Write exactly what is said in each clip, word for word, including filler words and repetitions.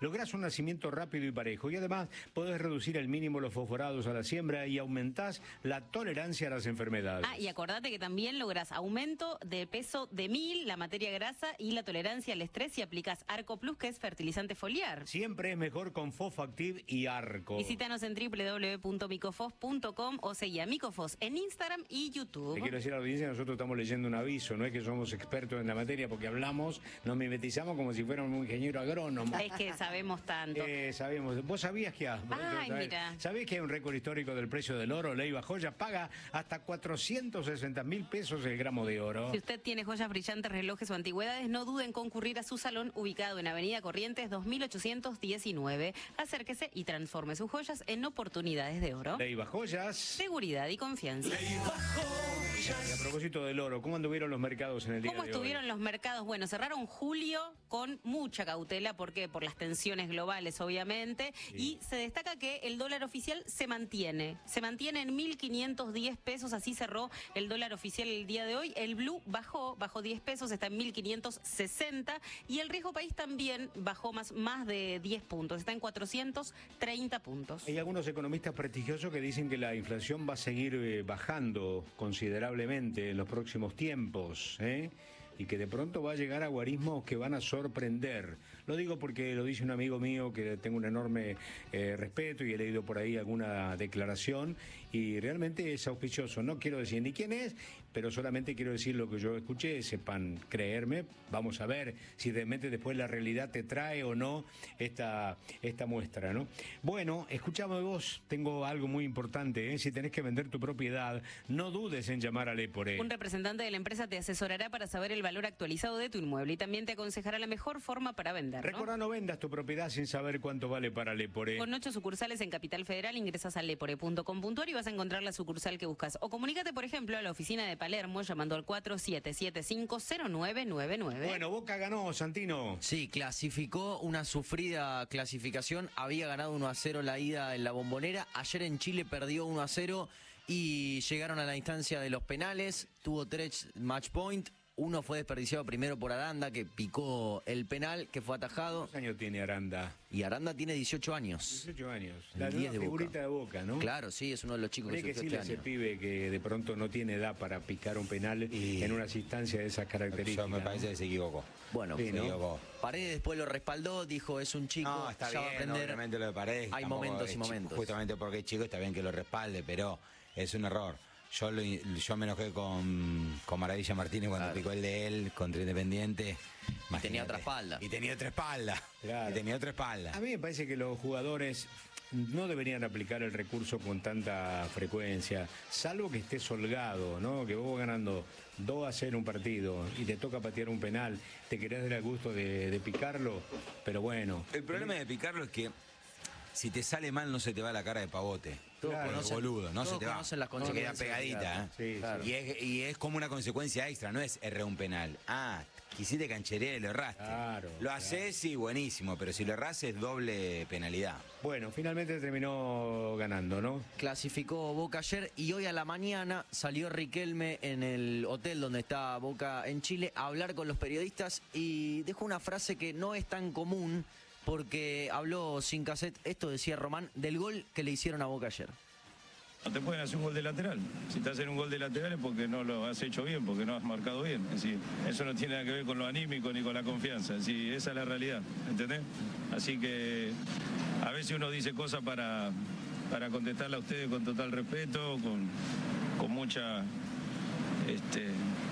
lográs un nacimiento rápido y parejo y además podés reducir al mínimo los fosforados a la siembra y aumentás la tolerancia a las enfermedades. Ah, y acordate que también lográs aumento de peso de mil, la materia grasa y la tolerancia al estrés si aplicas Arco Plus, que es fertilizante foliar. Siempre es mejor con Fosfactiv y Arco. Visítanos en doble u doble u doble u punto micofos punto com o seguí a Micofos en Instagram y YouTube. Le quiero decir a la audiencia, nosotros estamos leyendo un aviso, no es que somos expertos en la materia porque hablamos, nos mimetizamos como si fuéramos un ingeniero agrónomo. Es que sabemos tanto. Eh, sabemos. ¿Vos sabías que, Ay, mira. ¿sabés que hay un récord histórico del precio del oro? Leiva Joya paga hasta cuatrocientos sesenta mil pesos el gramo de oro. Si usted tiene joyas brillantes, relojes o antigüedades, no duden en concurrir a su salón ubicado en Avenida Corrientes dos mil ochocientos diecinueve. Acérquese y transforme sus joyas en oportunidades de oro. Leiva Joyas. Seguridad y confianza. Leiva Joyas. Y a propósito del oro, ¿cómo anduvieron los mercados en el día de hoy? ¿Cómo estuvieron los mercados? Bueno, cerraron julio con mucha cautela, ¿por qué? Por las tensiones globales, obviamente, sí. Y se destaca que el dólar oficial se mantiene, se mantiene en mil quinientos diez pesos, así cerró el dólar oficial el día de hoy. El blue bajó, bajó diez pesos, está en mil quinientos sesenta, y el riesgo país también bajó más, más de diez puntos, está en cuatrocientos treinta puntos. Hay algunos economistas prestigiosos que dicen que la inflación va a seguir eh, bajando considerablemente en los próximos tiempos, ¿eh? Y que de pronto va a llegar a guarismos que van a sorprender. Lo digo porque lo dice un amigo mío que tengo un enorme eh, respeto y he leído por ahí alguna declaración y realmente es auspicioso. No quiero decir ni quién es, pero solamente quiero decir lo que yo escuché, sepan creerme. Vamos a ver si realmente después la realidad te trae o no esta, esta muestra, ¿no? Bueno, escuchame vos, tengo algo muy importante, ¿eh? Si tenés que vender tu propiedad, no dudes en llamar a Lepore. Un representante de la empresa te asesorará para saber el valor actualizado de tu inmueble y también te aconsejará la mejor forma para venderlo. Recordá, no vendas tu propiedad sin saber cuánto vale para Lepore. Con ocho sucursales en Capital Federal, ingresas a lepore punto com punto ar y vas a encontrar la sucursal que buscas. O comunícate, por ejemplo, a la oficina de Palermo llamando al cuatro siete siete cinco cero nueve nueve nueve. Bueno, Boca ganó, Santino. Sí, clasificó una sufrida clasificación. Había ganado uno a cero la ida en la Bombonera. Ayer en Chile perdió uno a cero y llegaron a la instancia de los penales. Tuvo tres match point. Uno fue desperdiciado primero por Aranda, que picó el penal, que fue atajado. ¿Cuántos años tiene Aranda? Y Aranda tiene dieciocho años. dieciocho años. La diez de figurita Boca. de Boca, ¿no? Claro, sí, es uno de los chicos que, que sí, este ese año. pibe que de pronto no tiene edad para picar un penal y... en unas instancias de esas características. Yo me parece ¿no? que se equivocó. Bueno, sí, se ¿no? equivocó. Paredes después lo respaldó, dijo, es un chico, no, está ya bien, va a aprender. Obviamente lo de Paredes. Hay momentos y momentos. Justamente porque es chico está bien que lo respalde, pero es un error. Yo, lo, yo me enojé con, con Maravilla Martínez cuando claro. picó el de él contra Independiente. Y tenía otra espalda. Y tenía otra espalda. Claro. Y tenía otra espalda. A mí me parece que los jugadores no deberían aplicar el recurso con tanta frecuencia, salvo que estés holgado, ¿no? Que vos vas ganando dos a cero un partido y te toca patear un penal, te querés dar el gusto de, de picarlo, pero bueno. El problema de picarlo es que si te sale mal no se te va la cara de pavote. Todos claro, conocen, boludo, no todos se te va. Las se queda pegadita, ¿eh? Sí, claro. y, es, y es como una consecuencia extra, no es errar un penal. Ah, quisiste cancherear y lo erraste. Claro, lo haces, sí, buenísimo, pero si lo erras es doble penalidad. Bueno, finalmente terminó ganando, ¿no? Clasificó Boca ayer y hoy a la mañana salió Riquelme en el hotel donde está Boca en Chile a hablar con los periodistas y dejó una frase que no es tan común, porque habló sin cassette, esto decía Román, del gol que le hicieron a Boca ayer. No te pueden hacer un gol de lateral. Si te hacen un gol de lateral es porque no lo has hecho bien, porque no has marcado bien. Es decir, eso no tiene nada que ver con lo anímico ni con la confianza. Es decir, esa es la realidad, ¿entendés? Así que a veces uno dice cosas para, para contestarle a ustedes con total respeto, con, con mucha... Este,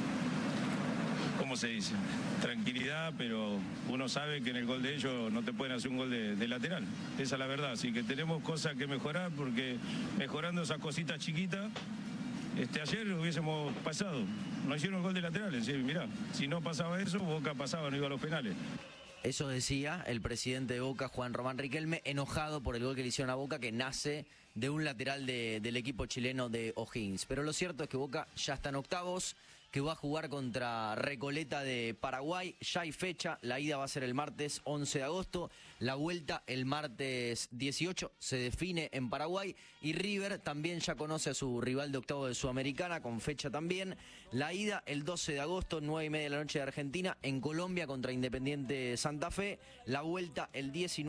¿cómo se dice? Tranquilidad, pero uno sabe que en el gol de ellos no te pueden hacer un gol de, de lateral. Esa es la verdad. Así que tenemos cosas que mejorar, porque mejorando esas cositas chiquitas, este, ayer hubiésemos pasado. No hicieron el gol de lateral. Es decir, mirá, si no pasaba eso, Boca pasaba, no iba a los penales. Eso decía el presidente de Boca, Juan Román Riquelme, enojado por el gol que le hicieron a Boca, que nace de un lateral de, del equipo chileno de O'Higgins. Pero lo cierto es que Boca ya está en octavos, que va a jugar contra Recoleta de Paraguay. Ya hay fecha, la ida va a ser el martes once de agosto, la vuelta el martes dieciocho, se define en Paraguay. Y River también ya conoce a su rival de octavo de Sudamericana, con fecha también. La ida el doce de agosto, nueve y media de la noche de Argentina, en Colombia contra Independiente Santa Fe. La vuelta el diecinueve.